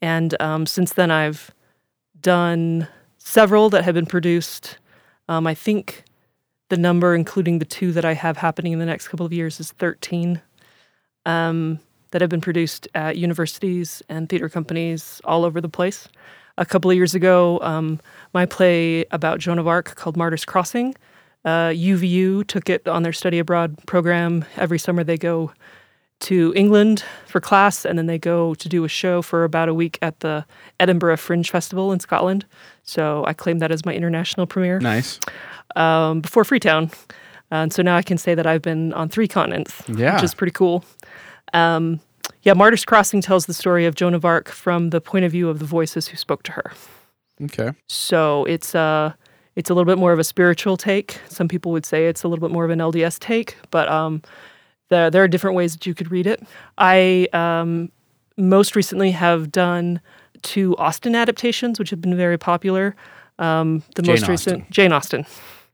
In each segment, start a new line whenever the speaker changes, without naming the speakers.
And since then, I've done several that have been produced. I think the number, including the 2 that I have happening in the next couple of years, is 13 that have been produced at universities and theater companies all over the place. A couple of years ago, my play about Joan of Arc called Martyr's Crossing, UVU took it on their study abroad program. Every summer they go to England for class, and then they go to do a show for about a week at the Edinburgh Fringe Festival in Scotland. So I claim that as my international premiere.
Nice.
Before Freetown. And so now I can say that I've been on 3 continents, which is pretty cool. Martyr's Crossing tells the story of Joan of Arc from the point of view of the voices who spoke to her.
Okay.
So it's a little bit more of a spiritual take. Some people would say it's a little bit more of an LDS take, but there are different ways that you could read it. I most recently have done 2 Austen adaptations, which have been very popular. Jane Austen.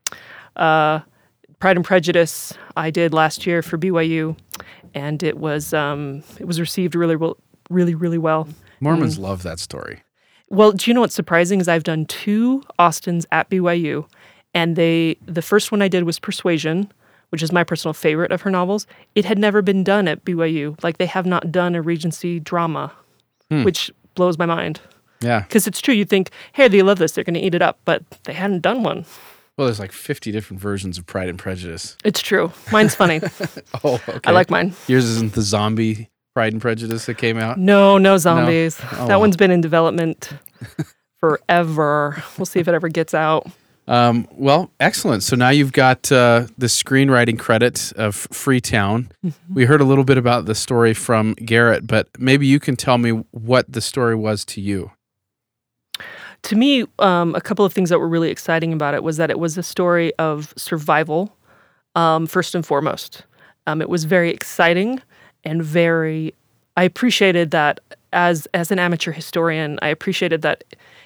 Pride and Prejudice I did last year for BYU, and it was received really well.
Mormons love that story.
Well, do you know what's surprising is I've done 2 Austens at BYU, and the first one I did was Persuasion, which is my personal favorite of her novels. It had never been done at BYU. Like, they have not done a Regency drama, which blows my mind.
Yeah.
Because it's true. You think, hey, they love this. They're going to eat it up. But they hadn't done one.
Well, there's like 50 different versions of Pride and Prejudice.
It's true. Mine's funny.
Oh, okay.
I like mine.
Yours isn't the zombie Pride and Prejudice that came out?
No zombies.
No?
That one's been in development forever. We'll see if it ever gets out.
Well, excellent. So now you've got the screenwriting credit of Freetown. Mm-hmm. We heard a little bit about the story from Garrett, but maybe you can tell me what the story was to you.
To me, a couple of things that were really exciting about it was that it was a story of survival, first and foremost. It was very exciting and I appreciated that as an amateur historian, I appreciated that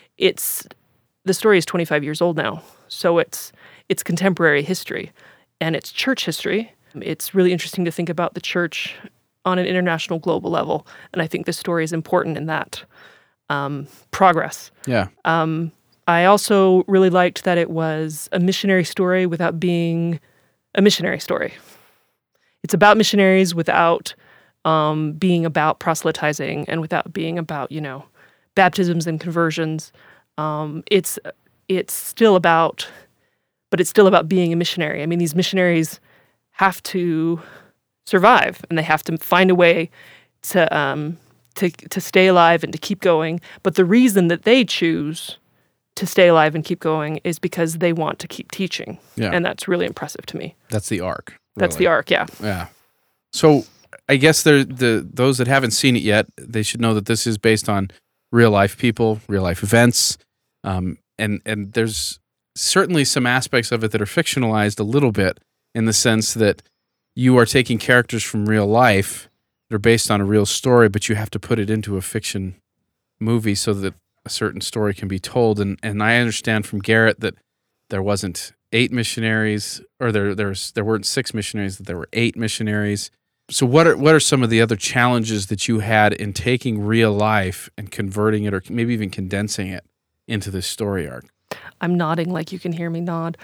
the story is 25 years old now, so it's contemporary history, and it's church history. It's really interesting to think about the church on an international, global level, and I think this story is important in that progress.
Yeah.
I also really liked that it was a missionary story without being a missionary story. It's about missionaries without being about proselytizing and without being about, baptisms and conversions. It's still about being a missionary. I mean, these missionaries have to survive, and they have to find a way to stay alive and to keep going. But the reason that they choose to stay alive and keep going is because they want to keep teaching.
Yeah.
And that's really impressive to me.
That's the arc. Really.
That's the arc, yeah.
Yeah. So I guess those that haven't seen it yet, they should know that this is based on real life people, real life events. And there's certainly some aspects of it that are fictionalized a little bit, in the sense that you are taking characters from real life that are based on a real story, but you have to put it into a fiction movie so that a certain story can be told. And I understand from Garrett that there wasn't 8 missionaries, or there weren't 6 missionaries, that there were 8 missionaries. So what are some of the other challenges that you had in taking real life and converting it, or maybe even condensing it into this story arc?
I'm nodding like you can hear me nod.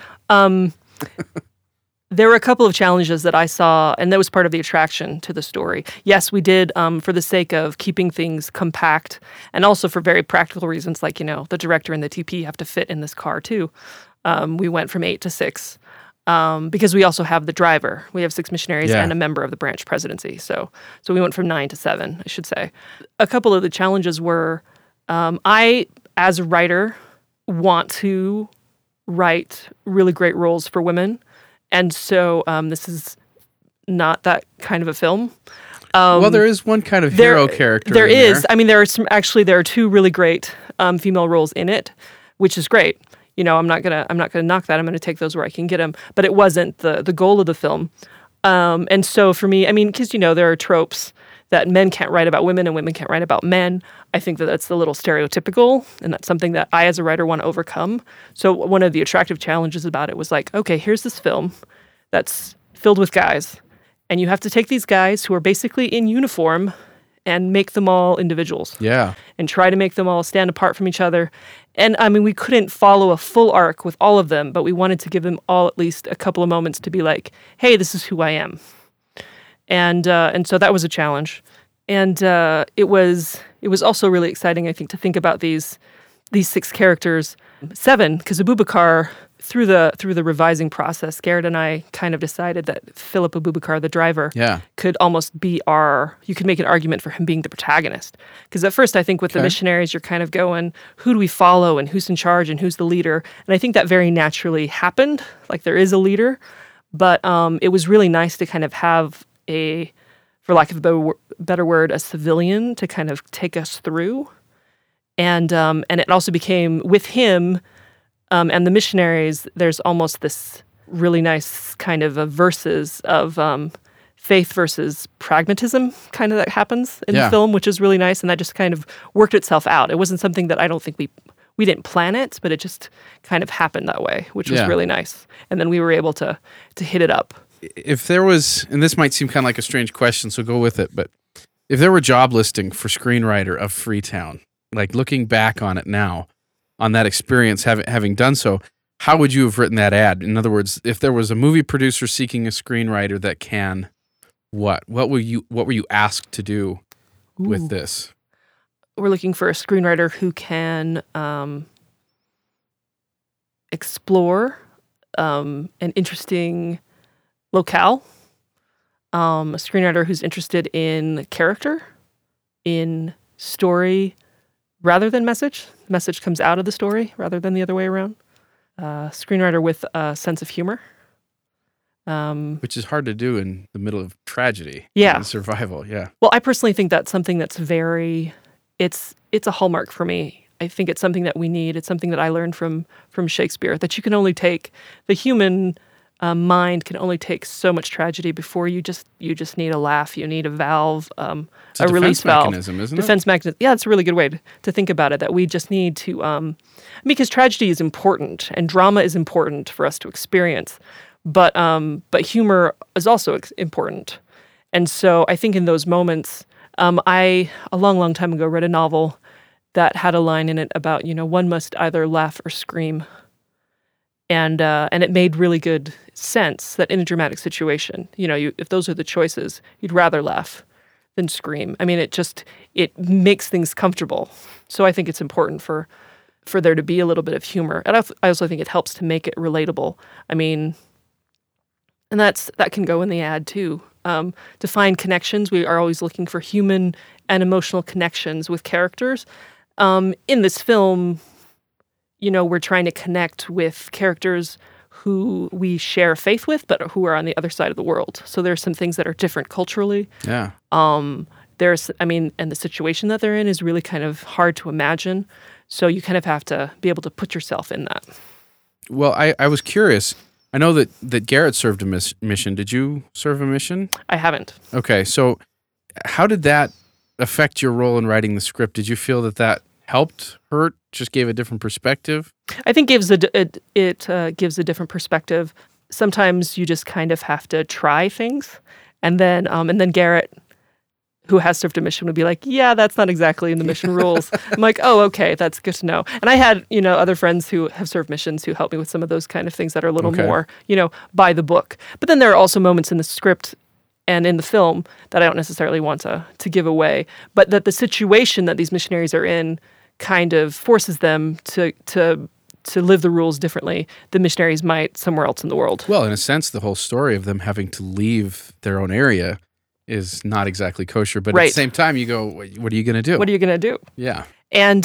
There were a couple of challenges that I saw, and that was part of the attraction to the story. Yes, we did, for the sake of keeping things compact, and also for very practical reasons, like, the director and the TP have to fit in this car too. We went from 8 to 6, because we also have the driver. We have 6 missionaries and a member of the branch presidency. So we went from 9 to 7, I should say. A couple of the challenges were, I, as a writer, want to write really great roles for women. And so this is not that kind of a film.
Well, there is one kind of hero character.
There is. I mean, there are 2 really great female roles in it, which is great. I'm not gonna knock that. I'm gonna take those where I can get them. But it wasn't the goal of the film. And so for me, I mean, because there are tropes that men can't write about women and women can't write about men. I think that that's a little stereotypical, and that's something that I, as a writer, want to overcome. So one of the attractive challenges about it was like, okay, here's this film that's filled with guys, and you have to take these guys who are basically in uniform and make them all individuals.
Yeah.
And try to make them all stand apart from each other. And I mean, we couldn't follow a full arc with all of them, but we wanted to give them all at least a couple of moments to be like, hey, this is who I am. And so that was a challenge. And it was also really exciting, I think, to think about these 6 characters. 7, because Abubakar, through the revising process, Garrett and I kind of decided that Philip Abubakar, the driver, could almost be you could make an argument for him being the protagonist. Because at first, I think with the missionaries, you're kind of going, who do we follow and who's in charge and who's the leader? And I think that very naturally happened, like there is a leader. But it was really nice to kind of have for lack of a better word, a civilian to kind of take us through. And it also became, with him and the missionaries, there's almost this really nice kind of verses of faith versus pragmatism kind of that happens in the film, which is really nice. And that just kind of worked itself out. It wasn't something that I don't think we didn't plan it, but it just kind of happened that way, which was really nice. And then we were able to hit it up.
If there was, and this might seem kind of like a strange question, so go with it, but if there were a job listing for screenwriter of Freetown, like looking back on it now, on that experience, having done so, how would you have written that ad? In other words, if there was a movie producer seeking a screenwriter that can, what were you asked to do with this?
We're looking for a screenwriter who can explore an interesting locale, a screenwriter who's interested in character, in story, rather than message. Message comes out of the story rather than the other way around. Screenwriter with a sense of humor.
Which is hard to do in the middle of tragedy and survival,
Well, I personally think that's something that's it's a hallmark for me. I think it's something that we need. It's something that I learned from Shakespeare, that you can only take, the human mind can only take so much tragedy before you just need a laugh. You need a valve, a release valve.
Mechanism, isn't it?
Defense mechanism. Yeah, it's a really good way to think about it, that we just need to, because tragedy is important and drama is important for us to experience, but humor is also important. And so I think in those moments, I, a long time ago, read a novel that had a line in it about, one must either laugh or scream. And it made really good sense that in a dramatic situation, if those are the choices, you'd rather laugh than scream. I mean, it makes things comfortable. So I think it's important for there to be a little bit of humor. And I also think it helps to make it relatable. I mean, and that can go in the ad too. To find connections, we are always looking for human and emotional connections with characters. In this film, we're trying to connect with characters who we share faith with, but who are on the other side of the world. So there's some things that are different culturally.
Yeah.
And the situation that they're in is really kind of hard to imagine. So you kind of have to be able to put yourself in that.
Well, I was curious. I know that Garrett served a mission. Did you serve a mission?
I haven't.
Okay. So how did that affect your role in writing the script? Did you feel that helped, hurt, just gave a different perspective? I
think it gives a different perspective. Sometimes you just kind of have to try things, and then Garrett, who has served a mission, would be like, "Yeah, that's not exactly in the mission rules." I'm like, "Oh, okay, that's good to know." And I had other friends who have served missions who helped me with some of those kind of things that are a little more by the book. But then there are also moments in the script and in the film that I don't necessarily want to give away, but that the situation that these missionaries are in kind of forces them to live the rules differently than missionaries might somewhere else in the world.
Well, in a sense, the whole story of them having to leave their own area is not exactly kosher, but at the same time, you go, what are you going to do?
What are you going to do?
Yeah.
And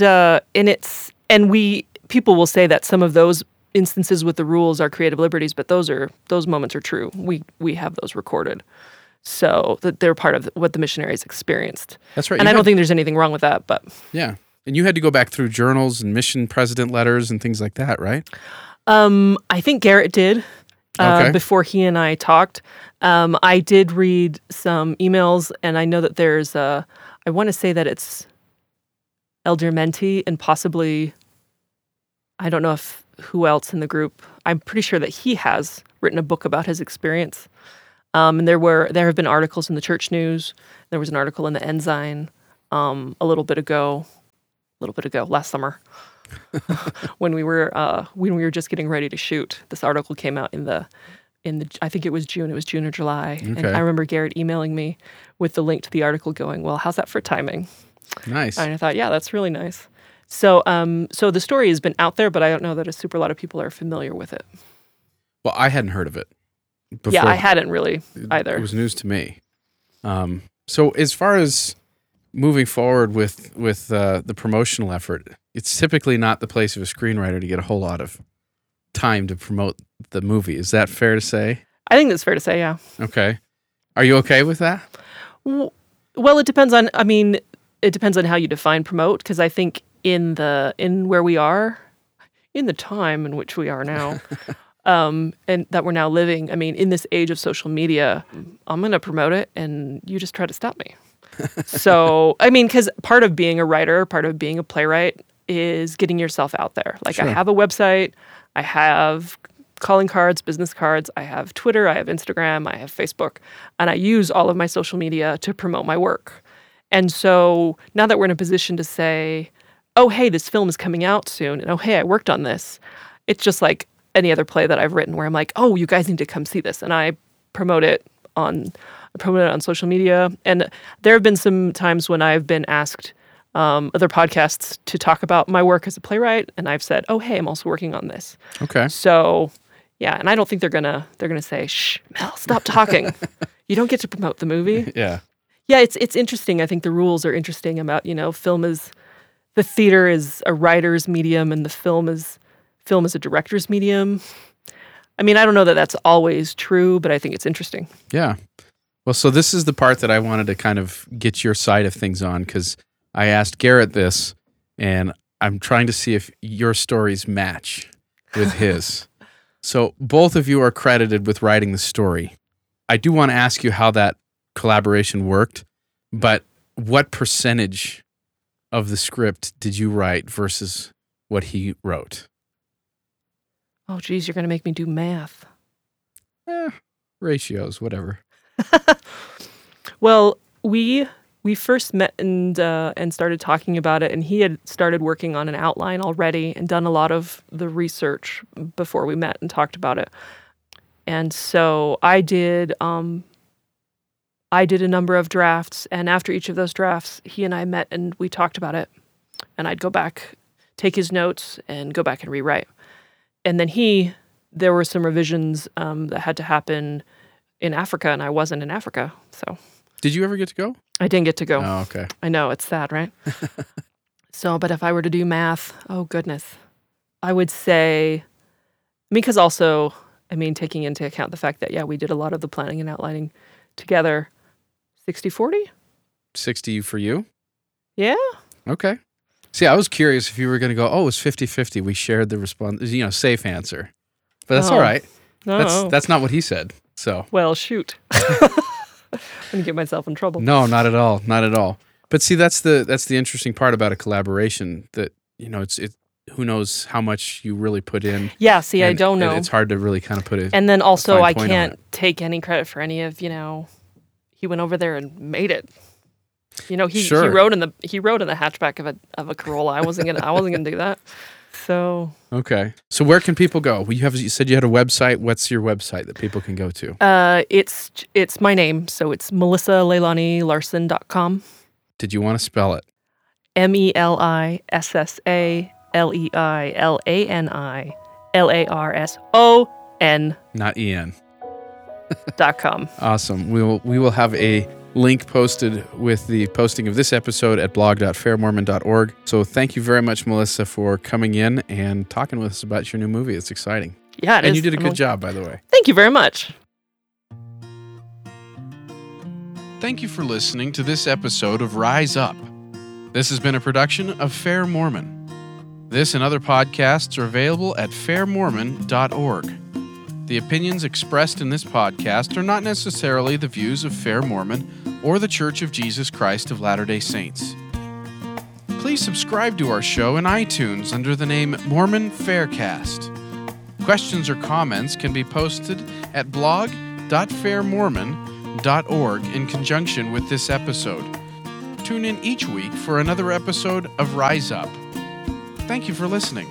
people will say that some of those instances with the rules are creative liberties, but those moments are true. We have those recorded. So that they're part of what the missionaries experienced.
That's right.
And I don't think there's anything wrong with that, but...
Yeah. And you had to go back through journals and mission president letters and things like that, right?
I think Garrett did before he and I talked. I did read some emails, and I know that there's I want to say that it's Elder Menti and possibly, I don't know who else in the group. I'm pretty sure that he has written a book about his experience. And there have been articles in the Church News. There was an article in the Ensign a little bit ago, last summer, when we were just getting ready to shoot. This article came out in the I think it was June. It was June or July.
Okay.
And I remember Garrett emailing me with the link to the article, going, "Well, how's that for timing?"
Nice.
And I thought, yeah, that's really nice. So the story has been out there, but I don't know that a super lot of people are familiar with it.
Well, I hadn't heard of it before.
Yeah, I hadn't really either.
It was news to me. So as far as moving forward with the promotional effort, it's typically not the place of a screenwriter to get a whole lot of time to promote the movie. Is that fair to say?
I think that's fair to say, yeah.
Okay. Are you okay with that?
Well, it depends on how you define promote, because I think in where we are, in the time in which we are now, and that we're now living, I mean, in this age of social media, I'm going to promote it and you just try to stop me. So, I mean, because part of being a writer, part of being a playwright is getting yourself out there. Like,
Sure.
I have a website, I have calling cards, business cards, I have Twitter, I have Instagram, I have Facebook, and I use all of my social media to promote my work. And so now that we're in a position to say, oh, hey, this film is coming out soon, and oh, hey, I worked on this, it's just like any other play that I've written where I'm like, oh, you guys need to come see this. And I promote it on social media. And there have been some times when I've been asked other podcasts to talk about my work as a playwright, and I've said, oh, hey, I'm also working on this.
Okay.
So, yeah, and I don't think they're gonna say, shh, Mel, stop talking. You don't get to promote the movie.
Yeah.
Yeah, it's interesting. I think the rules are interesting about, the theater is a writer's medium and the film is a director's medium. I mean, I don't know that that's always true, but I think it's interesting.
Yeah. Well, so this is the part that I wanted to kind of get your side of things on, because I asked Garrett this, and I'm trying to see if your stories match with his. So both of you are credited with writing the story. I do want to ask you how that collaboration worked, but what percentage of the script did you write versus what he wrote?
Oh, geez, you're going to make me do math.
Ratios, whatever.
Well, we first met and started talking about it, and he had started working on an outline already and done a lot of the research before we met and talked about it. And so I did a number of drafts, and after each of those drafts, he and I met and we talked about it. And I'd go back, take his notes, and go back and rewrite. And then there were some revisions that had to happen in Africa, and I wasn't in Africa, so.
Did you ever get to go?
I didn't get to go.
Oh, okay.
I know, it's sad, right? So, but if I were to do math, oh goodness, I would say, because also, taking into account the fact that, yeah, we did a lot of the planning and outlining together, 60-40?
60 for you?
Yeah.
Okay. See, I was curious if you were going to go, oh, it was 50-50. We shared the response, safe answer. But that's all right.
No.
That's not what he said. So.
Well, shoot. I'm going to get myself in trouble.
No, not at all. Not at all. But see, that's the interesting part about a collaboration, that, it's who knows how much you really put in.
Yeah, see, I don't know.
It's hard to really kind of put it.
And then also I can't take any credit for any of, he went over there and made it. He rode in the hatchback of a Corolla. I wasn't gonna do that. So
okay. So where can people go? You said you had a website. What's your website that people can go to?
It's my name, so it's melissaleilanilarson.com.
Did you want to spell it?
MELISSALEILANILARSON.
Not EN.
.com.
Awesome. We will have a link posted with the posting of this episode at blog.fairmormon.org. So thank you very much, Melissa, for coming in and talking with us about your new movie. It's exciting.
Yeah, it is.
And you did a good job, by the way.
Thank you very much.
Thank you for listening to this episode of Rise Up. This has been a production of Fair Mormon. This and other podcasts are available at fairmormon.org. The opinions expressed in this podcast are not necessarily the views of Fair Mormon or the Church of Jesus Christ of Latter-day Saints. Please subscribe to our show in iTunes under the name Mormon Faircast. Questions or comments can be posted at blog www.fairmormon.org in conjunction with this episode. Tune in each week for another episode of Rise Up. Thank you for listening.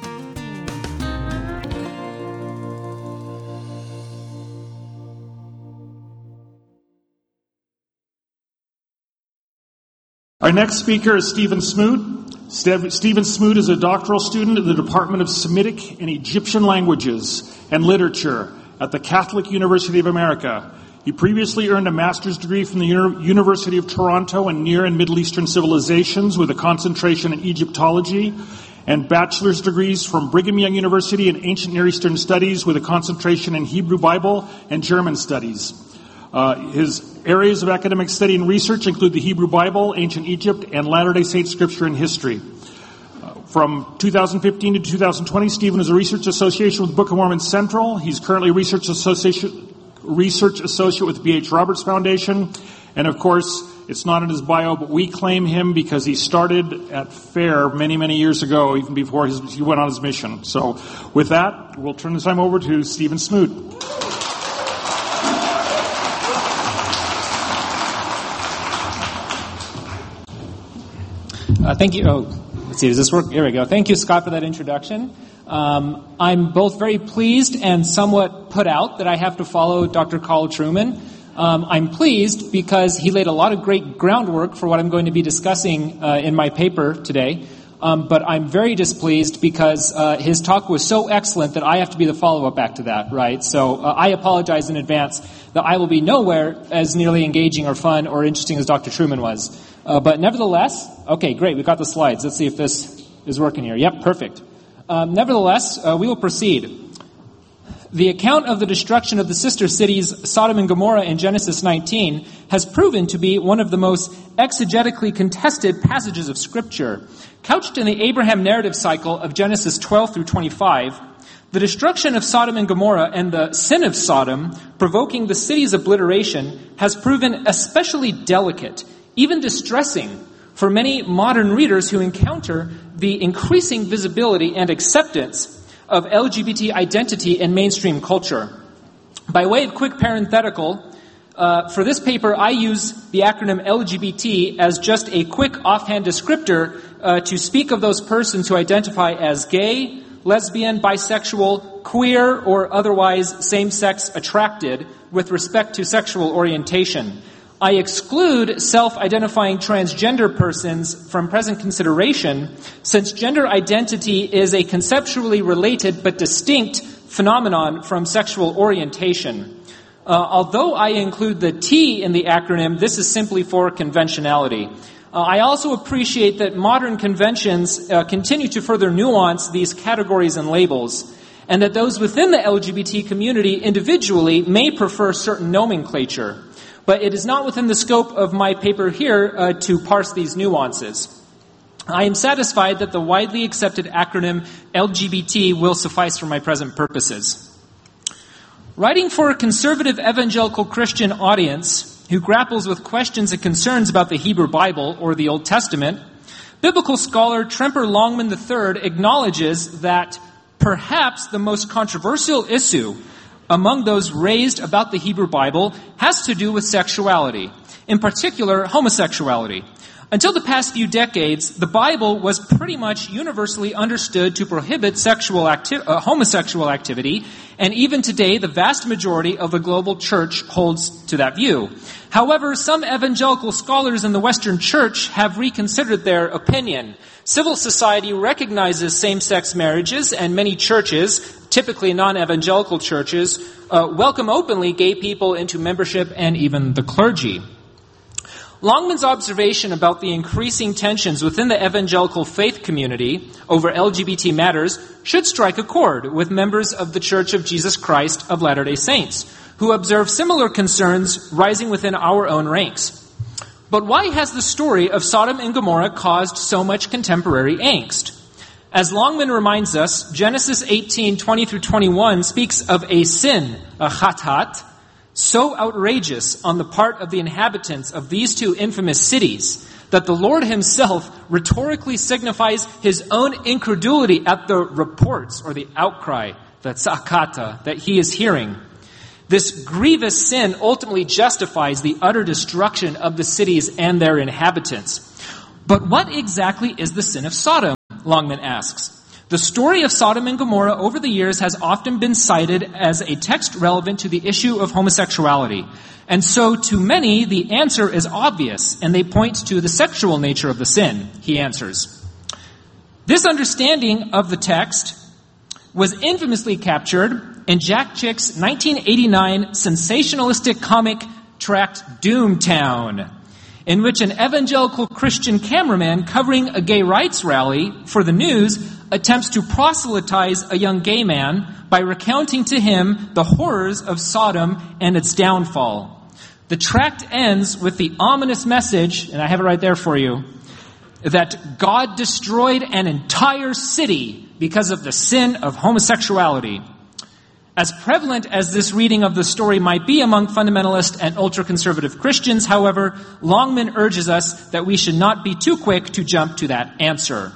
Our next speaker is Stephen Smoot. Stephen Smoot is a doctoral student in the Department of Semitic and Egyptian Languages and Literature at the Catholic University of America. He previously earned a master's degree from the University of Toronto in Near and Middle Eastern Civilizations with a concentration in Egyptology, and bachelor's degrees from Brigham Young University in Ancient Near Eastern Studies with a concentration in Hebrew Bible and German Studies. His areas of academic study and research include the Hebrew Bible, Ancient Egypt, and Latter-day Saint Scripture and History. From 2015 to 2020, Stephen is a research associate with Book of Mormon Central. He's currently a research associate with B.H. Roberts Foundation. And of course, it's not in his bio, but we claim him because he started at FAIR many, many years ago, even before he went on his mission. So with that, we'll turn this time over to Stephen Smoot.
Thank you. Let's see, does this work? Here we go. Thank you, Scott, for that introduction. I'm both very pleased and somewhat put out that I have to follow Dr. Carl Trueman. I'm pleased because he laid a lot of great groundwork for what I'm going to be discussing in my paper today. But I'm very displeased because his talk was so excellent that I have to be the follow-up back to that, right? So I apologize in advance that I will be nowhere as nearly engaging or fun or interesting as Dr. Trueman was. But nevertheless, okay, great, we've got the slides. Let's see if this is working here. Yep, perfect. Nevertheless, we will proceed. The account of the destruction of the sister cities Sodom and Gomorrah in Genesis 19 has proven to be one of the most exegetically contested passages of Scripture. Couched in the Abraham narrative cycle of Genesis 12 through 25, the destruction of Sodom and Gomorrah and the sin of Sodom, provoking the city's obliteration, has proven especially delicate, even distressing, for many modern readers who encounter the increasing visibility and acceptance of LGBT identity in mainstream culture. By way of quick parenthetical, for this paper I use the acronym LGBT as just a quick offhand descriptor to speak of those persons who identify as gay, lesbian, bisexual, queer, or otherwise same-sex attracted with respect to sexual orientation. I exclude self-identifying transgender persons from present consideration, since gender identity is a conceptually related but distinct phenomenon from sexual orientation. Although I include the T in the acronym, this is simply for conventionality. I also appreciate that modern conventions continue to further nuance these categories and labels, and that those within the LGBT community individually may prefer certain nomenclature. But it is not within the scope of my paper here to parse these nuances. I am satisfied that the widely accepted acronym LGBT will suffice for my present purposes. Writing for a conservative evangelical Christian audience who grapples with questions and concerns about the Hebrew Bible or the Old Testament, biblical scholar Tremper Longman III acknowledges that perhaps the most controversial issue among those raised about the Hebrew Bible has to do with sexuality, in particular homosexuality. Until the past few decades, the Bible was pretty much universally understood to prohibit homosexual activity, and even today the vast majority of the global church holds to that view. However, some evangelical scholars in the Western Church have reconsidered their opinion. Civil society recognizes same-sex marriages, and many churches, typically non-evangelical churches, welcome openly gay people into membership and even the clergy. Longman's observation about the increasing tensions within the evangelical faith community over LGBT matters should strike a chord with members of the Church of Jesus Christ of Latter-day Saints, who observe similar concerns rising within our own ranks. But why has the story of Sodom and Gomorrah caused so much contemporary angst? As Longman reminds us, Genesis 18:20 through 21 speaks of a sin, a chatat, so outrageous on the part of the inhabitants of these two infamous cities that the Lord himself rhetorically signifies his own incredulity at the reports or the outcry, the tzakata, that he is hearing. This grievous sin ultimately justifies the utter destruction of the cities and their inhabitants. But what exactly is the sin of Sodom? Longman asks. The story of Sodom and Gomorrah over the years has often been cited as a text relevant to the issue of homosexuality. And so to many, the answer is obvious, and they point to the sexual nature of the sin, he answers. This understanding of the text was infamously captured in Jack Chick's 1989 sensationalistic comic tract Doomtown, in which an evangelical Christian cameraman covering a gay rights rally for the news attempts to proselytize a young gay man by recounting to him the horrors of Sodom and its downfall. The tract ends with the ominous message, and I have it right there for you, that God destroyed an entire city because of the sin of homosexuality. As prevalent as this reading of the story might be among fundamentalist and ultra-conservative Christians, however, Longman urges us that we should not be too quick to jump to that answer.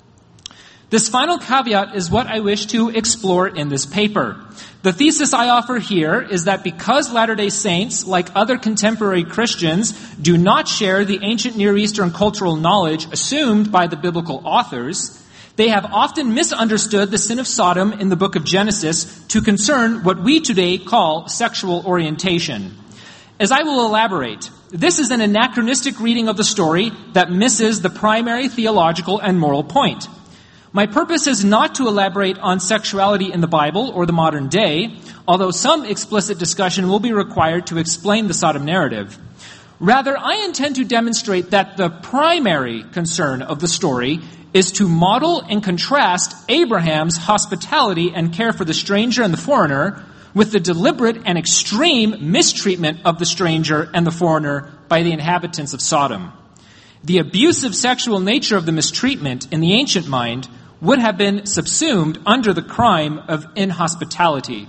This final caveat is what I wish to explore in this paper. The thesis I offer here is that because Latter-day Saints, like other contemporary Christians, do not share the ancient Near Eastern cultural knowledge assumed by the biblical authors, they have often misunderstood the sin of Sodom in the book of Genesis to concern what we today call sexual orientation. As I will elaborate, this is an anachronistic reading of the story that misses the primary theological and moral point. My purpose is not to elaborate on sexuality in the Bible or the modern day, although some explicit discussion will be required to explain the Sodom narrative. Rather, I intend to demonstrate that the primary concern of the story is to model and contrast Abraham's hospitality and care for the stranger and the foreigner with the deliberate and extreme mistreatment of the stranger and the foreigner by the inhabitants of Sodom. The abusive sexual nature of the mistreatment in the ancient mind would have been subsumed under the crime of inhospitality.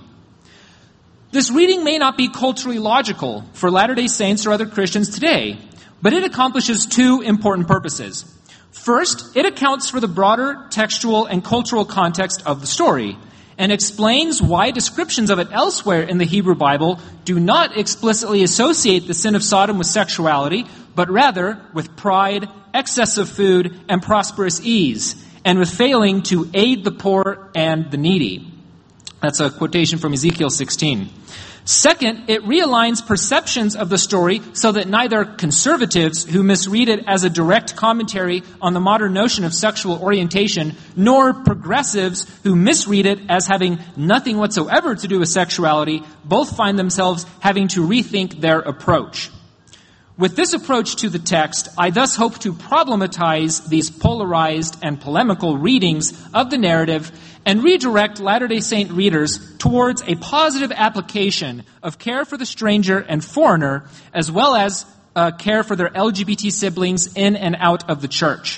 This reading may not be culturally logical for Latter-day Saints or other Christians today, but it accomplishes two important purposes. First, it accounts for the broader textual and cultural context of the story and explains why descriptions of it elsewhere in the Hebrew Bible do not explicitly associate the sin of Sodom with sexuality, but rather with pride, excess of food, and prosperous ease, and with failing to aid the poor and the needy. That's a quotation from Ezekiel 16. Second, it realigns perceptions of the story so that neither conservatives who misread it as a direct commentary on the modern notion of sexual orientation, nor progressives who misread it as having nothing whatsoever to do with sexuality, both find themselves having to rethink their approach. With this approach to the text, I thus hope to problematize these polarized and polemical readings of the narrative and redirect Latter-day Saint readers towards a positive application of care for the stranger and foreigner, as well as care for their LGBT siblings in and out of the church.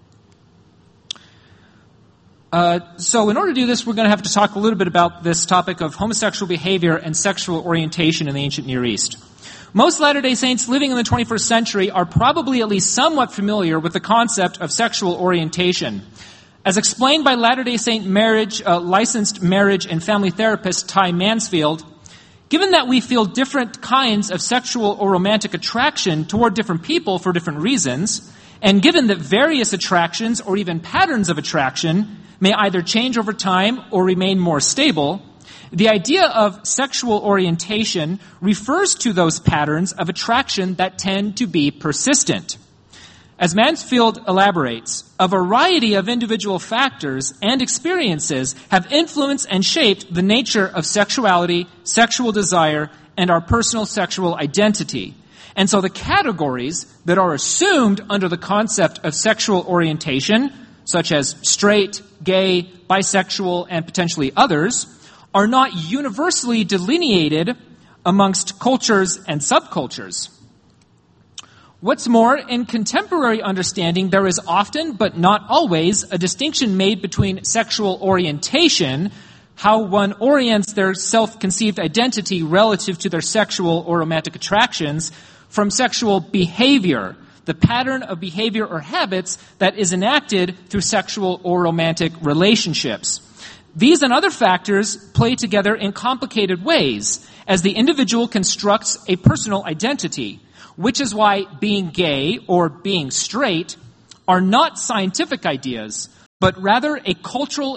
So in order to do this, we're going to have to talk a little bit about this topic of homosexual behavior and sexual orientation in the ancient Near East. Most Latter-day Saints living in the 21st century are probably at least somewhat familiar with the concept of sexual orientation. As explained by Latter-day Saint licensed marriage and family therapist Ty Mansfield, given that we feel different kinds of sexual or romantic attraction toward different people for different reasons, and given that various attractions or even patterns of attraction may either change over time or remain more stable, the idea of sexual orientation refers to those patterns of attraction that tend to be persistent. As Mansfield elaborates, a variety of individual factors and experiences have influenced and shaped the nature of sexuality, sexual desire, and our personal sexual identity. And so the categories that are assumed under the concept of sexual orientation, such as straight, gay, bisexual, and potentially others, are not universally delineated amongst cultures and subcultures. What's more, in contemporary understanding, there is often, but not always, a distinction made between sexual orientation, how one orients their self-conceived identity relative to their sexual or romantic attractions, from sexual behavior, the pattern of behavior or habits that is enacted through sexual or romantic relationships. These and other factors play together in complicated ways as the individual constructs a personal identity, which is why being gay or being straight are not scientific ideas, but rather cultural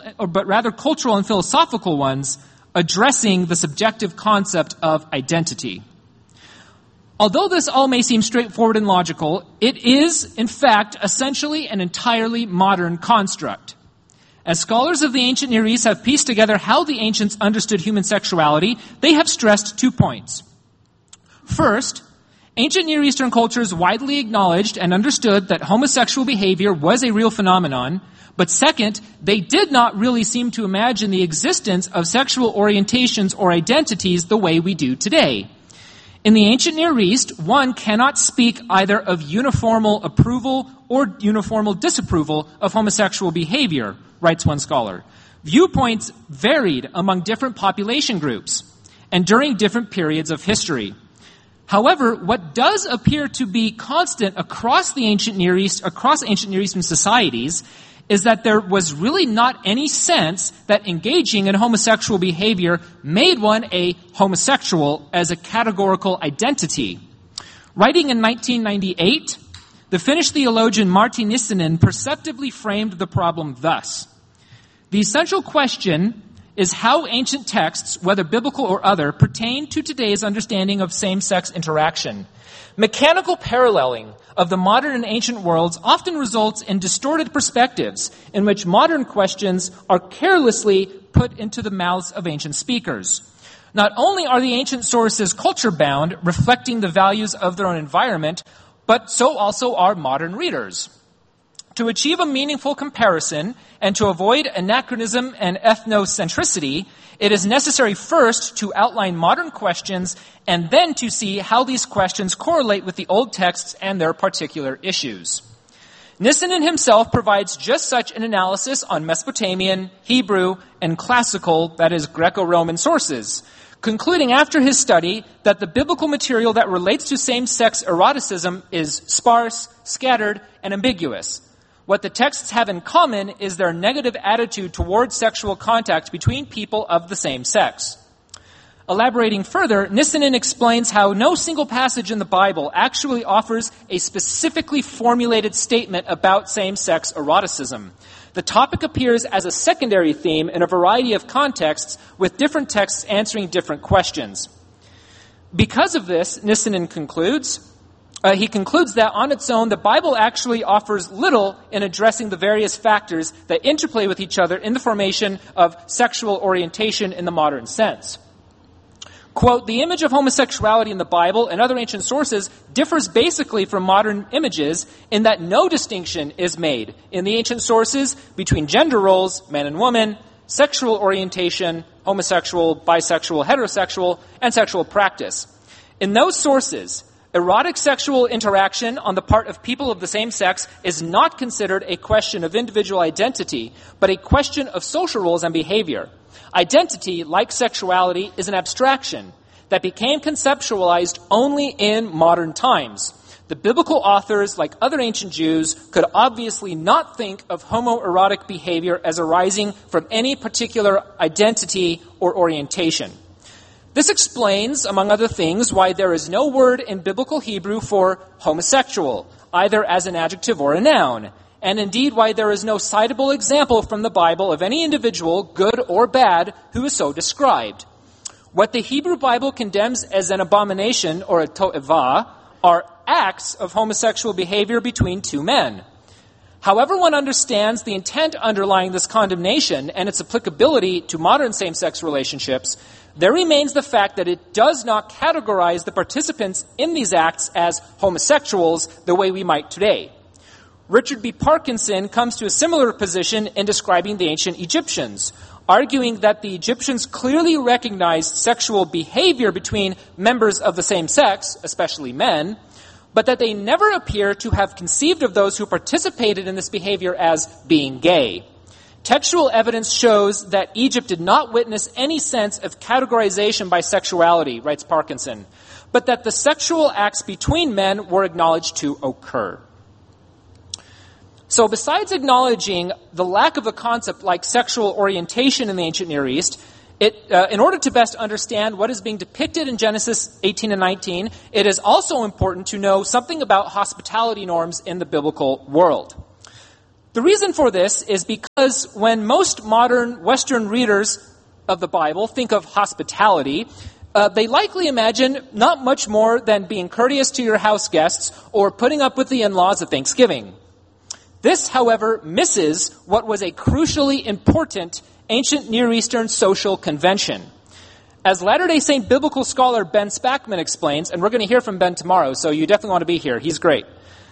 and philosophical ones addressing the subjective concept of identity. Although this all may seem straightforward and logical, it is, in fact, essentially an entirely modern construct. As scholars of the ancient Near East have pieced together how the ancients understood human sexuality, they have stressed 2 points. First, ancient Near Eastern cultures widely acknowledged and understood that homosexual behavior was a real phenomenon, but second, they did not really seem to imagine the existence of sexual orientations or identities the way we do today. In the ancient Near East, one cannot speak either of uniformal approval or uniformal disapproval of homosexual behavior, writes one scholar. Viewpoints varied among different population groups and during different periods of history. However, what does appear to be constant across ancient Near Eastern societies is that there was really not any sense that engaging in homosexual behavior made one a homosexual as a categorical identity. Writing in 1998, the Finnish theologian Martti Nissinen perceptively framed the problem thus. The essential question is how ancient texts, whether biblical or other, pertain to today's understanding of same-sex interaction. Mechanical paralleling of the modern and ancient worlds often results in distorted perspectives in which modern questions are carelessly put into the mouths of ancient speakers. Not only are the ancient sources culture-bound, reflecting the values of their own environment, but so also are modern readers. To achieve a meaningful comparison and to avoid anachronism and ethnocentricity, it is necessary first to outline modern questions and then to see how these questions correlate with the old texts and their particular issues. Nissinen himself provides just such an analysis on Mesopotamian, Hebrew, and classical, that is, Greco-Roman sources, concluding after his study that the biblical material that relates to same-sex eroticism is sparse, scattered, and ambiguous. What the texts have in common is their negative attitude towards sexual contact between people of the same sex. Elaborating further, Nissinen explains how no single passage in the Bible actually offers a specifically formulated statement about same-sex eroticism. The topic appears as a secondary theme in a variety of contexts, with different texts answering different questions. Because of this, Nissinen concludes that on its own, the Bible actually offers little in addressing the various factors that interplay with each other in the formation of sexual orientation in the modern sense. Quote, the image of homosexuality in the Bible and other ancient sources differs basically from modern images in that no distinction is made in the ancient sources between gender roles, man and woman, sexual orientation, homosexual, bisexual, heterosexual, and sexual practice. In those sources, erotic sexual interaction on the part of people of the same sex is not considered a question of individual identity, but a question of social roles and behavior. Identity, like sexuality, is an abstraction that became conceptualized only in modern times. The biblical authors, like other ancient Jews, could obviously not think of homoerotic behavior as arising from any particular identity or orientation. This explains, among other things, why there is no word in biblical Hebrew for homosexual, either as an adjective or a noun, and indeed why there is no citable example from the Bible of any individual, good or bad, who is so described. What the Hebrew Bible condemns as an abomination, or a to'evah, are acts of homosexual behavior between two men. However one understands the intent underlying this condemnation and its applicability to modern same-sex relationships, there remains the fact that it does not categorize the participants in these acts as homosexuals the way we might today. Richard B. Parkinson comes to a similar position in describing the ancient Egyptians, arguing that the Egyptians clearly recognized sexual behavior between members of the same sex, especially men, but that they never appear to have conceived of those who participated in this behavior as being gay. Textual evidence shows that Egypt did not witness any sense of categorization by sexuality, writes Parkinson, but that the sexual acts between men were acknowledged to occur. So besides acknowledging the lack of a concept like sexual orientation in the ancient Near East, in order to best understand what is being depicted in Genesis 18 and 19, it is also important to know something about hospitality norms in the biblical world. The reason for this is because when most modern Western readers of the Bible think of hospitality, they likely imagine not much more than being courteous to your house guests or putting up with the in-laws at Thanksgiving. This, however, misses what was a crucially important ancient Near Eastern social convention. As Latter-day Saint biblical scholar Ben Spackman explains, and we're going to hear from Ben tomorrow, so you definitely want to be here. He's great.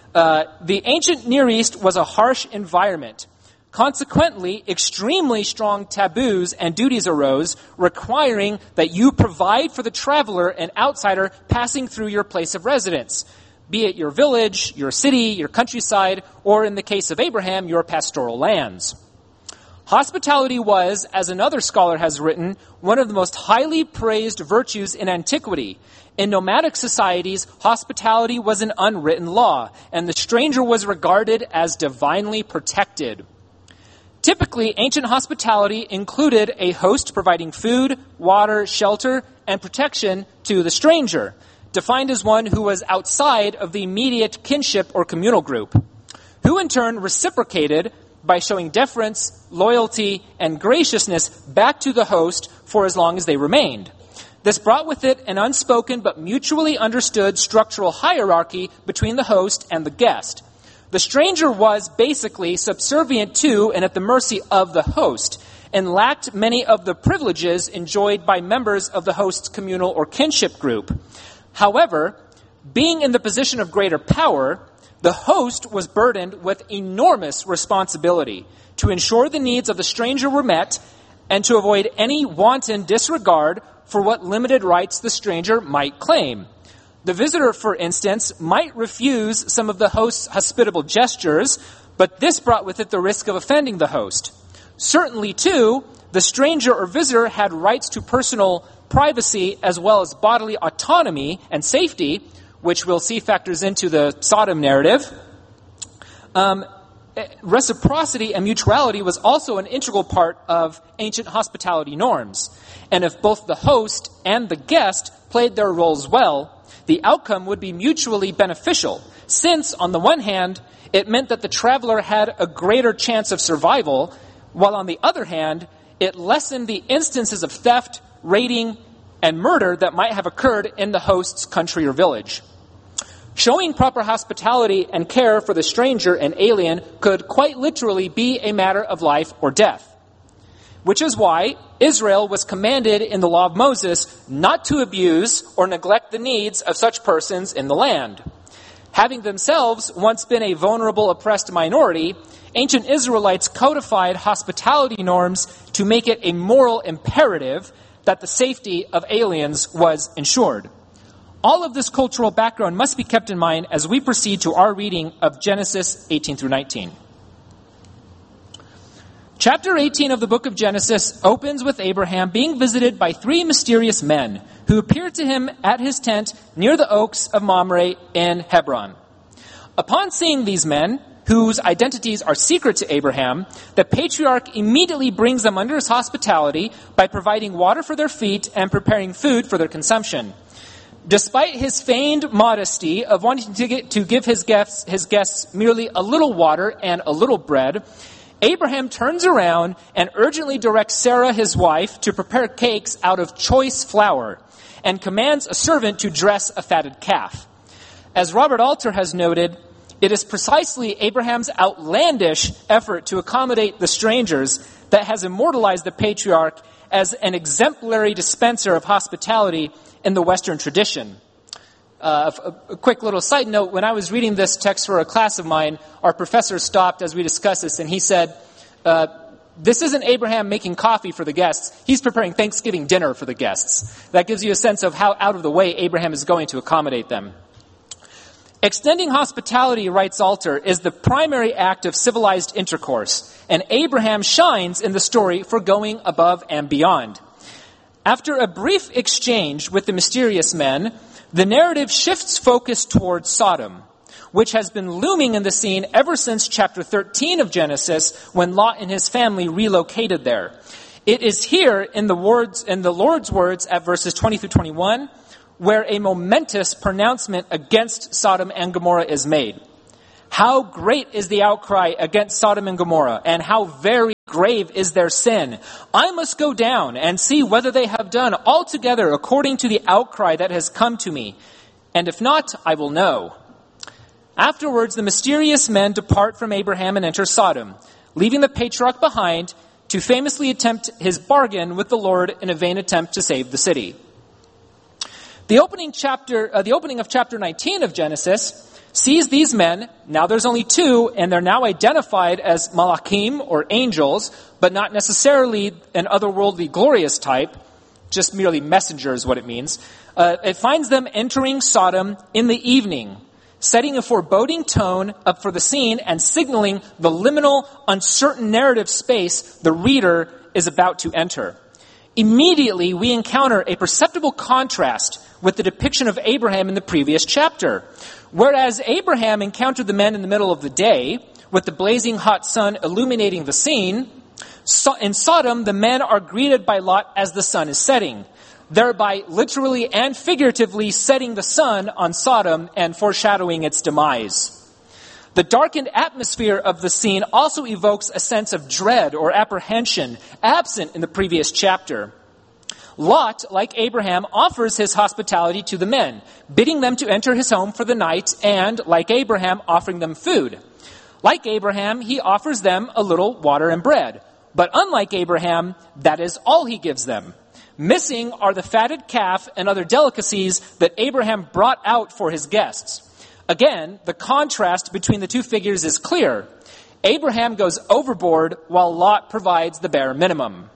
The ancient Near East was a harsh environment. Consequently, extremely strong taboos and duties arose, requiring that you provide for the traveler and outsider passing through your place of residence, be it your village, your city, your countryside, or in the case of Abraham, your pastoral lands. Hospitality was, as another scholar has written, one of the most highly praised virtues in antiquity. In nomadic societies, hospitality was an unwritten law, and the stranger was regarded as divinely protected. Typically, ancient hospitality included a host providing food, water, shelter, and protection to the stranger, defined as one who was outside of the immediate kinship or communal group, who in turn reciprocated by showing deference, loyalty, and graciousness back to the host for as long as they remained. This brought with it an unspoken but mutually understood structural hierarchy between the host and the guest. The stranger was basically subservient to and at the mercy of the host, and lacked many of the privileges enjoyed by members of the host's communal or kinship group. However, being in the position of greater power, the host was burdened with enormous responsibility to ensure the needs of the stranger were met and to avoid any wanton disregard for what limited rights the stranger might claim. The visitor, for instance, might refuse some of the host's hospitable gestures, but this brought with it the risk of offending the host. Certainly, too, the stranger or visitor had rights to personal privacy as well as bodily autonomy and safety, which we'll see factors into the Sodom narrative. Reciprocity and mutuality was also an integral part of ancient hospitality norms. And if both the host and the guest played their roles well, the outcome would be mutually beneficial, since, on the one hand, it meant that the traveler had a greater chance of survival, while on the other hand, it lessened the instances of theft, raiding, and murder that might have occurred in the host's country or village. Showing proper hospitality and care for the stranger and alien could quite literally be a matter of life or death. Which is why Israel was commanded in the law of Moses not to abuse or neglect the needs of such persons in the land. Having themselves once been a vulnerable, oppressed minority, ancient Israelites codified hospitality norms to make it a moral imperative that the safety of aliens was ensured. All of this cultural background must be kept in mind as we proceed to our reading of Genesis 18 through 19. Chapter 18 of the book of Genesis opens with Abraham being visited by three mysterious men who appeared to him at his tent near the oaks of Mamre in Hebron. Upon seeing these men, whose identities are secret to Abraham, the patriarch immediately brings them under his hospitality by providing water for their feet and preparing food for their consumption. Despite his feigned modesty of wanting to give his guests merely a little water and a little bread, Abraham turns around and urgently directs Sarah, his wife, to prepare cakes out of choice flour and commands a servant to dress a fatted calf. As Robert Alter has noted, it is precisely Abraham's outlandish effort to accommodate the strangers that has immortalized the patriarch as an exemplary dispenser of hospitality in the Western tradition. A quick little side note, when I was reading this text for a class of mine, our professor stopped as we discussed this, and he said, this isn't Abraham making coffee for the guests. He's preparing Thanksgiving dinner for the guests. That gives you a sense of how out of the way Abraham is going to accommodate them. Extending hospitality, writes Alter, is the primary act of civilized intercourse, and Abraham shines in the story for going above and beyond. After a brief exchange with the mysterious men, the narrative shifts focus towards Sodom, which has been looming in the scene ever since chapter 13 of Genesis, when Lot and his family relocated there. It is here in the Lord's words at verses 20 through 21, where a momentous pronouncement against Sodom and Gomorrah is made. How great is the outcry against Sodom and Gomorrah, and how very grave is their sin. I must go down and see whether they have done altogether according to the outcry that has come to me. And if not, I will know. Afterwards, the mysterious men depart from Abraham and enter Sodom, leaving the patriarch behind to famously attempt his bargain with the Lord in a vain attempt to save the city. The opening of chapter 19 of Genesis sees these men, now there's only two, and they're now identified as malachim, or angels, but not necessarily an otherworldly glorious type, just merely messenger is what it means. It finds them entering Sodom in the evening, setting a foreboding tone up for the scene and signaling the liminal, uncertain narrative space the reader is about to enter. Immediately, we encounter a perceptible contrast with the depiction of Abraham in the previous chapter. Whereas Abraham encountered the men in the middle of the day, with the blazing hot sun illuminating the scene, in Sodom, the men are greeted by Lot as the sun is setting, thereby literally and figuratively setting the sun on Sodom and foreshadowing its demise. The darkened atmosphere of the scene also evokes a sense of dread or apprehension absent in the previous chapter. Lot, like Abraham, offers his hospitality to the men, bidding them to enter his home for the night and, like Abraham, offering them food. Like Abraham, he offers them a little water and bread. But unlike Abraham, that is all he gives them. Missing are the fatted calf and other delicacies that Abraham brought out for his guests. Again, the contrast between the two figures is clear. Abraham goes overboard while Lot provides the bare minimum.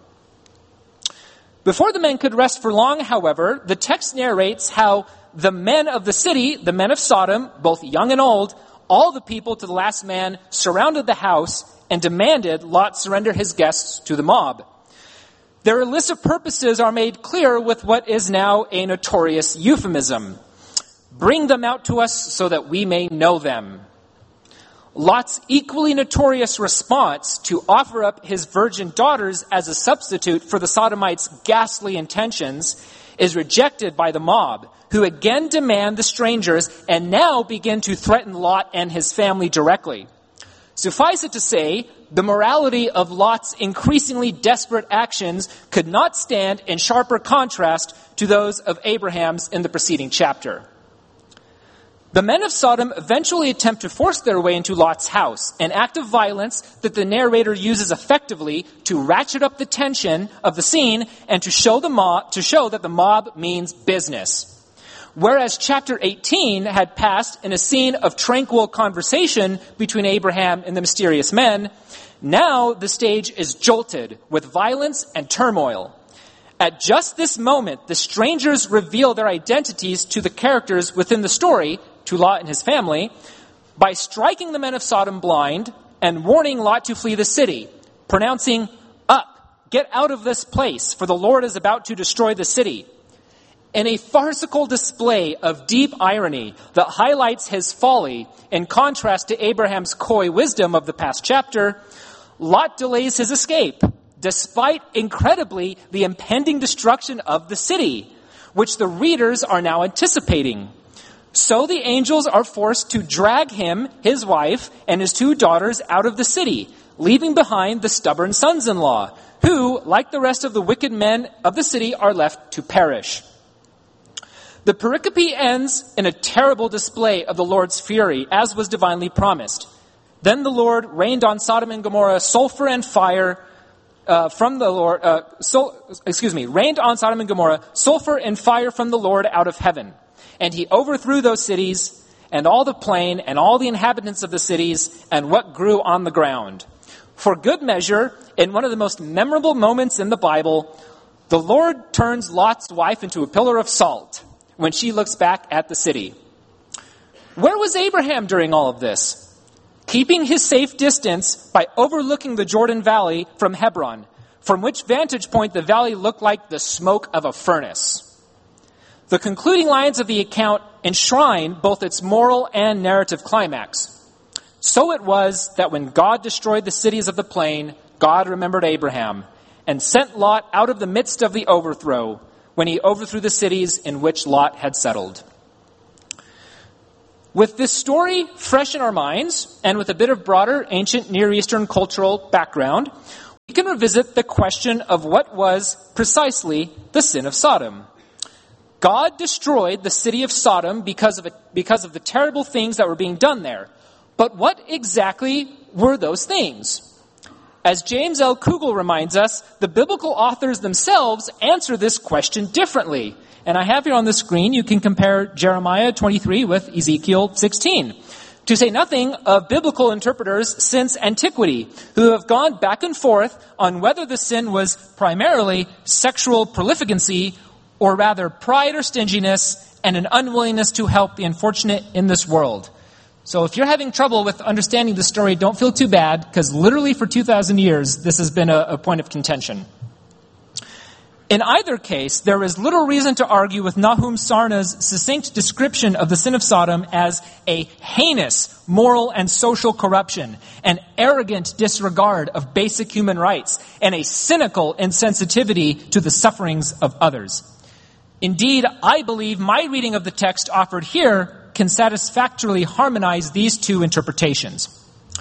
Before the men could rest for long, however, the text narrates how the men of the city, the men of Sodom, both young and old, all the people to the last man, surrounded the house and demanded Lot surrender his guests to the mob. Their illicit purposes are made clear with what is now a notorious euphemism. Bring them out to us so that we may know them. Lot's equally notorious response to offer up his virgin daughters as a substitute for the Sodomites' ghastly intentions is rejected by the mob, who again demand the strangers and now begin to threaten Lot and his family directly. Suffice it to say, the morality of Lot's increasingly desperate actions could not stand in sharper contrast to those of Abraham's in the preceding chapter. The men of Sodom eventually attempt to force their way into Lot's house, an act of violence that the narrator uses effectively to ratchet up the tension of the scene and to show that the mob means business. Whereas chapter 18 had passed in a scene of tranquil conversation between Abraham and the mysterious men, now the stage is jolted with violence and turmoil. At just this moment, the strangers reveal their identities to the characters within the story, to Lot and his family, by striking the men of Sodom blind and warning Lot to flee the city, pronouncing, "Up, get out of this place, for the Lord is about to destroy the city." In a farcical display of deep irony that highlights his folly in contrast to Abraham's coy wisdom of the past chapter, Lot delays his escape, despite, incredibly, the impending destruction of the city, which the readers are now anticipating. So the angels are forced to drag him, his wife, and his two daughters out of the city, leaving behind the stubborn sons-in-law, who, like the rest of the wicked men of the city, are left to perish. The pericope ends in a terrible display of the Lord's fury, as was divinely promised. Then the Lord rained on Sodom and Gomorrah sulfur and fire from the Lord. Rained on Sodom and Gomorrah sulfur and fire from the Lord out of heaven, and he overthrew those cities and all the plain and all the inhabitants of the cities and what grew on the ground. For good measure, in one of the most memorable moments in the Bible, the Lord turns Lot's wife into a pillar of salt when she looks back at the city. Where was Abraham during all of this? Keeping his safe distance by overlooking the Jordan Valley from Hebron, from which vantage point the valley looked like the smoke of a furnace. The concluding lines of the account enshrine both its moral and narrative climax. So it was that when God destroyed the cities of the plain, God remembered Abraham and sent Lot out of the midst of the overthrow when he overthrew the cities in which Lot had settled. With this story fresh in our minds, and with a bit of broader ancient Near Eastern cultural background, we can revisit the question of what was precisely the sin of Sodom. God destroyed the city of Sodom because of the terrible things that were being done there. But what exactly were those things? As James L. Kugel reminds us, the biblical authors themselves answer this question differently. And I have here on the screen, you can compare Jeremiah 23 with Ezekiel 16. To say nothing of biblical interpreters since antiquity, who have gone back and forth on whether the sin was primarily sexual prolificancy, or rather pride or stinginess, and an unwillingness to help the unfortunate in this world. So if you're having trouble with understanding the story, don't feel too bad, because literally for 2,000 years, this has been a point of contention. In either case, there is little reason to argue with Nahum Sarna's succinct description of the sin of Sodom as a heinous moral and social corruption, an arrogant disregard of basic human rights, and a cynical insensitivity to the sufferings of others. Indeed, I believe my reading of the text offered here can satisfactorily harmonize these two interpretations.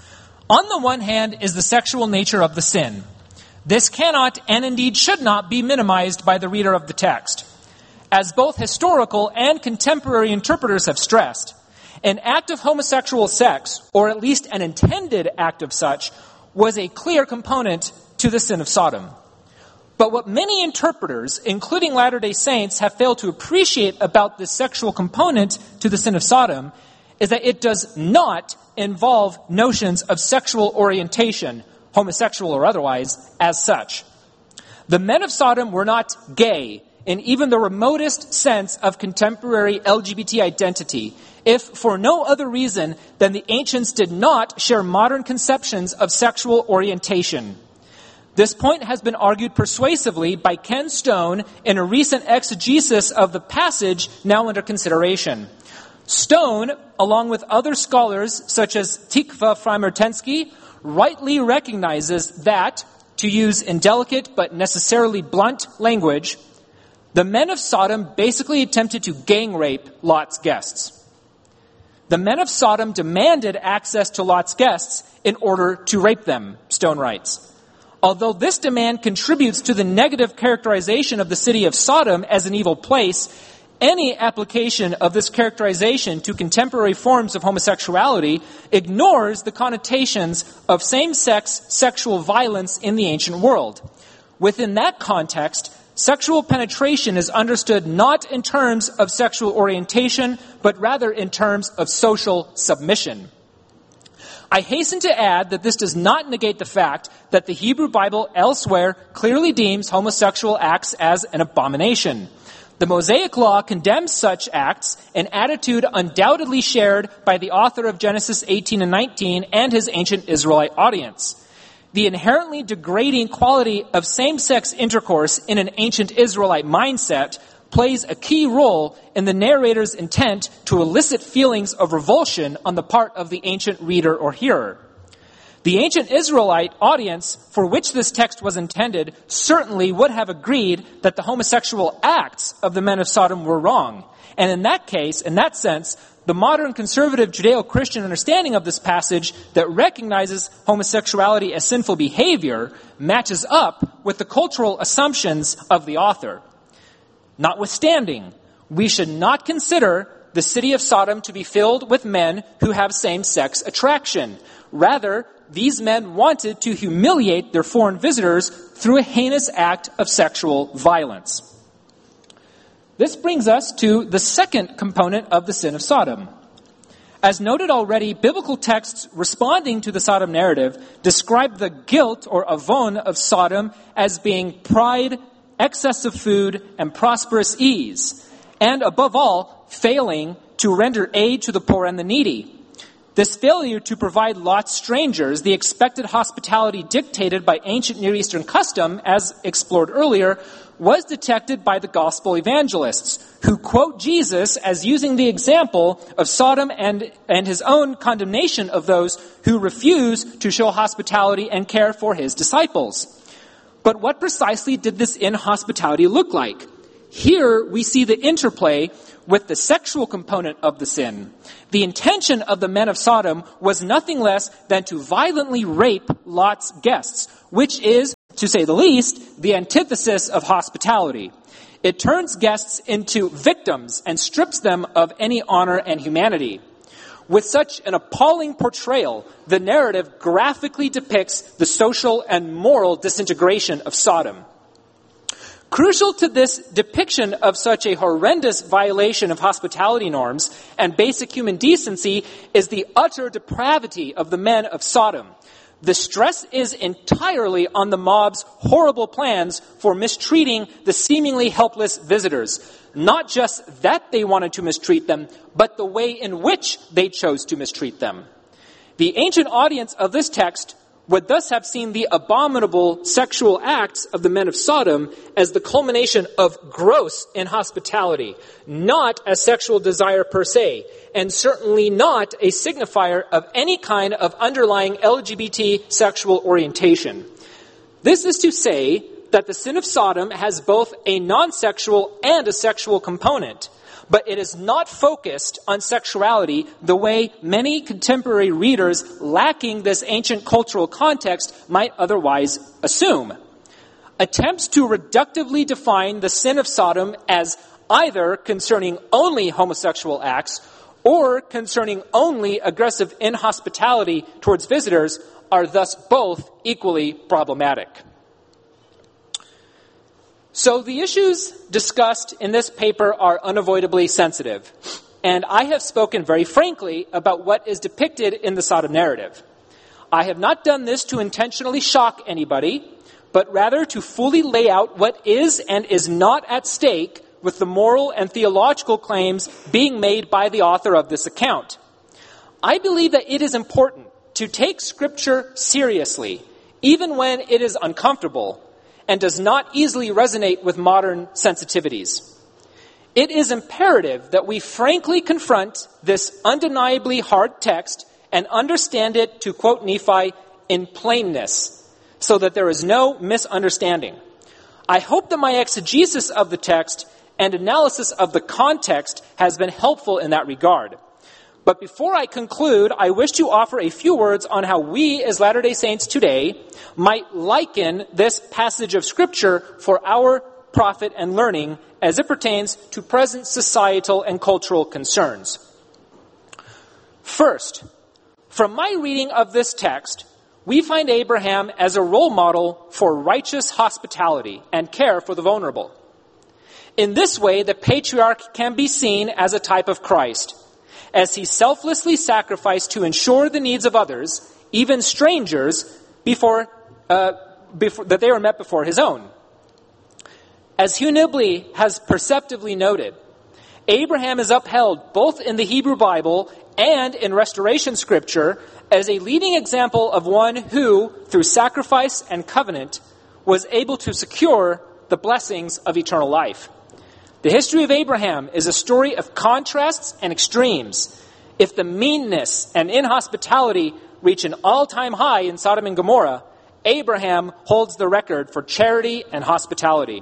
On the one hand is the sexual nature of the sin. This cannot, and indeed should not, be minimized by the reader of the text. As both historical and contemporary interpreters have stressed, an act of homosexual sex, or at least an intended act of such, was a clear component to the sin of Sodom. But what many interpreters, including Latter-day Saints, have failed to appreciate about this sexual component to the sin of Sodom is that it does not involve notions of sexual orientation, homosexual or otherwise, as such. The men of Sodom were not gay in even the remotest sense of contemporary LGBT identity, if for no other reason than the ancients did not share modern conceptions of sexual orientation. This point has been argued persuasively by Ken Stone in a recent exegesis of the passage now under consideration. Stone, along with other scholars such as Tikva Frymertensky, rightly recognizes that, to use indelicate but necessarily blunt language, the men of Sodom basically attempted to gang rape Lot's guests. The men of Sodom demanded access to Lot's guests in order to rape them, Stone writes. Although this demand contributes to the negative characterization of the city of Sodom as an evil place, any application of this characterization to contemporary forms of homosexuality ignores the connotations of same-sex sexual violence in the ancient world. Within that context, sexual penetration is understood not in terms of sexual orientation, but rather in terms of social submission. I hasten to add that this does not negate the fact that the Hebrew Bible elsewhere clearly deems homosexual acts as an abomination. The Mosaic Law condemns such acts, an attitude undoubtedly shared by the author of Genesis 18 and 19 and his ancient Israelite audience. The inherently degrading quality of same-sex intercourse in an ancient Israelite mindset plays a key role in the narrator's intent to elicit feelings of revulsion on the part of the ancient reader or hearer. The ancient Israelite audience for which this text was intended certainly would have agreed that the homosexual acts of the men of Sodom were wrong. And in that case, in that sense, the modern conservative Judeo-Christian understanding of this passage that recognizes homosexuality as sinful behavior matches up with the cultural assumptions of the author. Notwithstanding, we should not consider the city of Sodom to be filled with men who have same-sex attraction. Rather, these men wanted to humiliate their foreign visitors through a heinous act of sexual violence. This brings us to the second component of the sin of Sodom. As noted already, biblical texts responding to the Sodom narrative describe the guilt or avon of Sodom as being pride, excess of food, and prosperous ease, and above all, failing to render aid to the poor and the needy. This failure to provide Lot's strangers the expected hospitality dictated by ancient Near Eastern custom, as explored earlier, was detected by the gospel evangelists, who quote Jesus as using the example of Sodom and his own condemnation of those who refuse to show hospitality and care for his disciples. But what precisely did this inhospitality look like? Here we see the interplay with the sexual component of the sin. The intention of the men of Sodom was nothing less than to violently rape Lot's guests, which is, to say the least, the antithesis of hospitality. It turns guests into victims and strips them of any honor and humanity. With such an appalling portrayal, the narrative graphically depicts the social and moral disintegration of Sodom. Crucial to this depiction of such a horrendous violation of hospitality norms and basic human decency is the utter depravity of the men of Sodom. The stress is entirely on the mob's horrible plans for mistreating the seemingly helpless visitors. Not just that they wanted to mistreat them, but the way in which they chose to mistreat them. The ancient audience of this text would thus have seen the abominable sexual acts of the men of Sodom as the culmination of gross inhospitality, not a sexual desire per se, and certainly not a signifier of any kind of underlying LGBT sexual orientation. This is to say that the sin of Sodom has both a non-sexual and a sexual component, but it is not focused on sexuality the way many contemporary readers lacking this ancient cultural context might otherwise assume. Attempts to reductively define the sin of Sodom as either concerning only homosexual acts or concerning only aggressive inhospitality towards visitors are thus both equally problematic. So the issues discussed in this paper are unavoidably sensitive, and I have spoken very frankly about what is depicted in the Sodom narrative. I have not done this to intentionally shock anybody, but rather to fully lay out what is and is not at stake with the moral and theological claims being made by the author of this account. I believe that it is important to take Scripture seriously, even when it is uncomfortable, and does not easily resonate with modern sensitivities. It is imperative that we frankly confront this undeniably hard text and understand it, to quote Nephi, in plainness, so that there is no misunderstanding. I hope that my exegesis of the text and analysis of the context has been helpful in that regard. But before I conclude, I wish to offer a few words on how we, as Latter-day Saints today, might liken this passage of Scripture for our profit and learning as it pertains to present societal and cultural concerns. First, from my reading of this text, we find Abraham as a role model for righteous hospitality and care for the vulnerable. In this way, the patriarch can be seen as a type of Christ, as he selflessly sacrificed to ensure the needs of others, even strangers, before that they were met before his own. As Hugh Nibley has perceptively noted, Abraham is upheld both in the Hebrew Bible and in Restoration Scripture as a leading example of one who, through sacrifice and covenant, was able to secure the blessings of eternal life. The history of Abraham is a story of contrasts and extremes. If the meanness and inhospitality reach an all-time high in Sodom and Gomorrah, Abraham holds the record for charity and hospitality.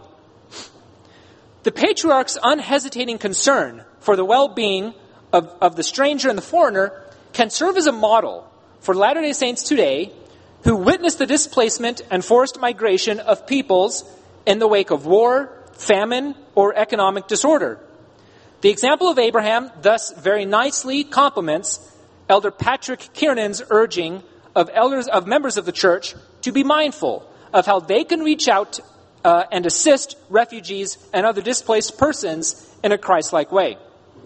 The patriarch's unhesitating concern for the well-being of the stranger and the foreigner can serve as a model for Latter-day Saints today who witness the displacement and forced migration of peoples in the wake of war, famine, or economic disorder. The example of Abraham thus very nicely complements Elder Patrick Kiernan's urging of members of the church to be mindful of how they can reach out and assist refugees and other displaced persons in a Christ-like way.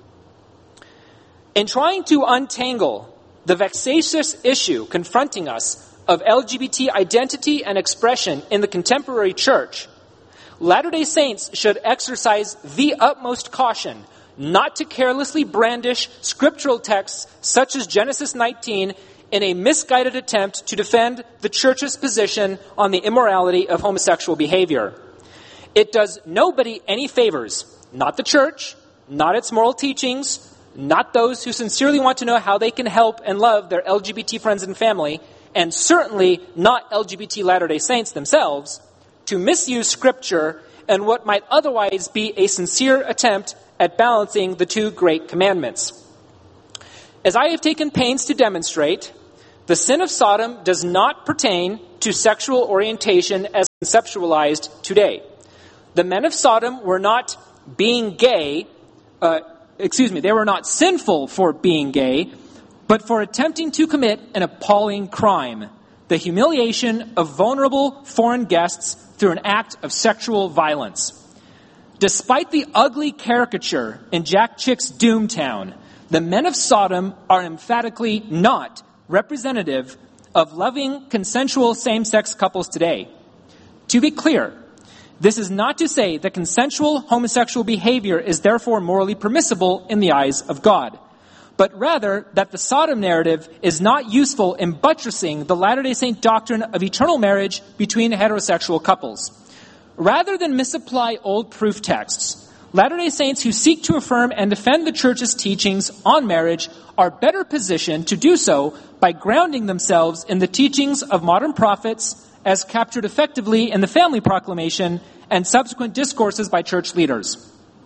In trying to untangle the vexatious issue confronting us of LGBT identity and expression in the contemporary church, Latter-day Saints should exercise the utmost caution not to carelessly brandish scriptural texts such as Genesis 19 in a misguided attempt to defend the church's position on the immorality of homosexual behavior. It does nobody any favors, not the church, not its moral teachings, not those who sincerely want to know how they can help and love their LGBT friends and family, and certainly not LGBT Latter-day Saints themselves, to misuse Scripture and what might otherwise be a sincere attempt at balancing the two great commandments. As I have taken pains to demonstrate, the sin of Sodom does not pertain to sexual orientation as conceptualized today. The men of Sodom were not being gay, they were not sinful for being gay, but for attempting to commit an appalling crime, the humiliation of vulnerable foreign guests through an act of sexual violence. Despite the ugly caricature in Jack Chick's Doomtown, the men of Sodom are emphatically not representative of loving, consensual same-sex couples today. To be clear, this is not to say that consensual homosexual behavior is therefore morally permissible in the eyes of God, but rather that the Sodom narrative is not useful in buttressing the Latter-day Saint doctrine of eternal marriage between heterosexual couples. Rather than misapply old proof texts, Latter-day Saints who seek to affirm and defend the Church's teachings on marriage are better positioned to do so by grounding themselves in the teachings of modern prophets as captured effectively in the Family Proclamation and subsequent discourses by church leaders.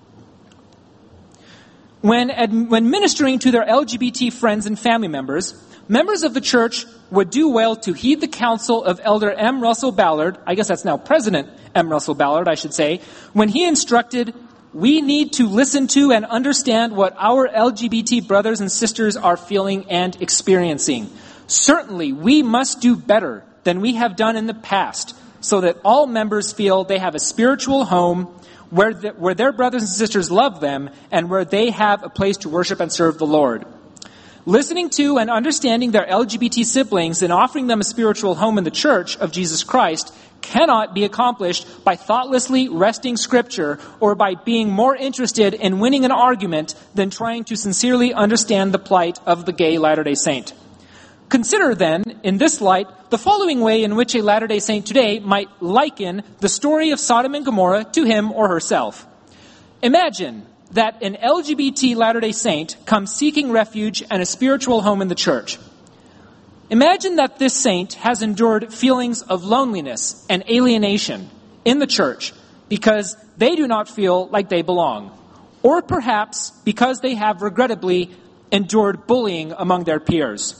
When ministering to their LGBT friends and family members, members of the church would do well to heed the counsel of Elder M. Russell Ballard, I guess that's now President M. Russell Ballard, I should say, when he instructed, "We need to listen to and understand what our LGBT brothers and sisters are feeling and experiencing. Certainly, we must do better than we have done in the past so that all members feel they have a spiritual home where their brothers and sisters love them and where they have a place to worship and serve the Lord." Listening to and understanding their LGBT siblings and offering them a spiritual home in the Church of Jesus Christ cannot be accomplished by thoughtlessly wresting Scripture or by being more interested in winning an argument than trying to sincerely understand the plight of the gay Latter-day Saint. Consider then, in this light, the following way in which a Latter-day Saint today might liken the story of Sodom and Gomorrah to him or herself. Imagine that an LGBT Latter-day Saint comes seeking refuge and a spiritual home in the church. Imagine that this saint has endured feelings of loneliness and alienation in the church because they do not feel like they belong, or perhaps because they have regrettably endured bullying among their peers.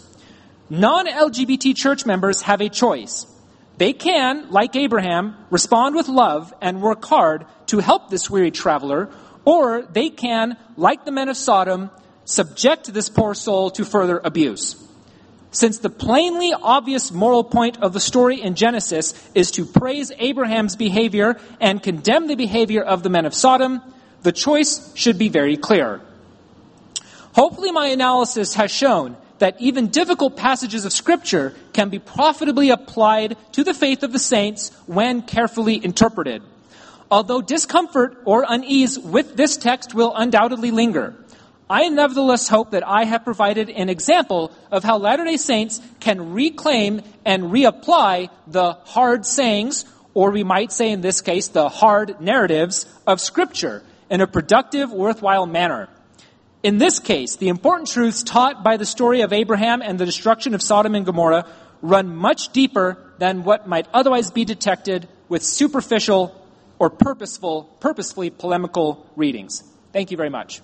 Non-LGBT church members have a choice. They can, like Abraham, respond with love and work hard to help this weary traveler, or they can, like the men of Sodom, subject this poor soul to further abuse. Since the plainly obvious moral point of the story in Genesis is to praise Abraham's behavior and condemn the behavior of the men of Sodom, the choice should be very clear. Hopefully my analysis has shown that even difficult passages of Scripture can be profitably applied to the faith of the saints when carefully interpreted. Although discomfort or unease with this text will undoubtedly linger, I nevertheless hope that I have provided an example of how Latter-day Saints can reclaim and reapply the hard sayings, or we might say in this case, the hard narratives of Scripture in a productive, worthwhile manner. In this case, the important truths taught by the story of Abraham and the destruction of Sodom and Gomorrah run much deeper than what might otherwise be detected with superficial or purposefully polemical readings. Thank you very much.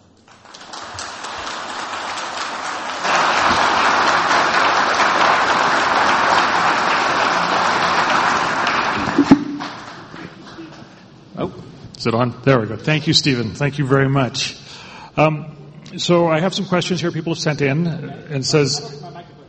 Is it on? There we go. Thank you, Stephen. Thank you very much. So I have some questions here people have sent in and says...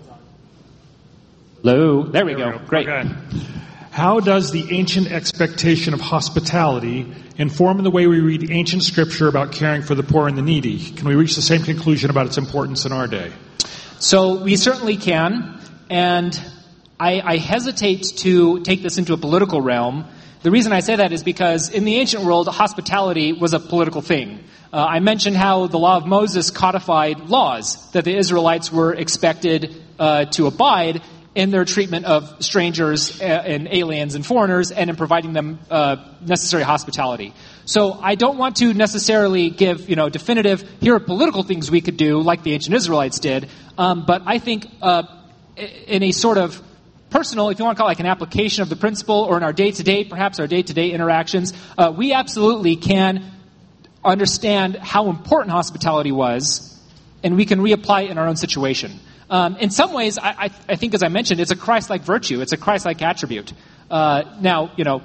Hello. There we go. Great.
Okay. How does the ancient expectation of hospitality inform the way we read ancient scripture about caring for the poor and the needy? Can we reach the same conclusion about its importance in our day?
So we certainly can. And I hesitate to take this into a political realm The reason I say that is because in the ancient world, hospitality was a political thing. I mentioned how the law of Moses codified laws that the Israelites were expected to abide in their treatment of strangers and aliens and foreigners and in providing them necessary hospitality. So I don't want to necessarily give, definitive, here are political things we could do like the ancient Israelites did, but I think in a sort of personal, if you want to call it like an application of the principle, or in our day-to-day, perhaps our day-to-day interactions, we absolutely can understand how important hospitality was, and we can reapply it in our own situation. In some ways, I think, as I mentioned, it's a Christ-like virtue. It's a Christ-like attribute. Now,